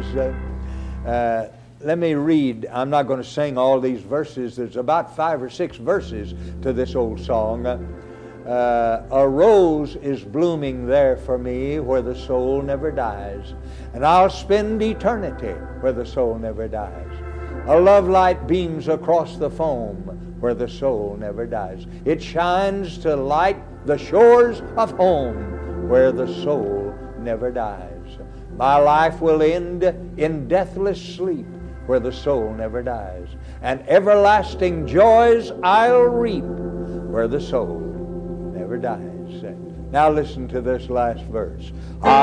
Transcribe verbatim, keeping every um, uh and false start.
Uh, uh, let me read. I'm not going to sing all these verses. There's about five or six verses to this old song. Uh, a rose is blooming there for me where the soul never dies, and I'll spend eternity where the soul never dies. A love light beams across the foam where the soul never dies. It shines to light the shores of home where the soul never dies. My life will end in deathless sleep where the soul never dies, and everlasting joys I'll reap where the soul never dies. Now listen to this last verse.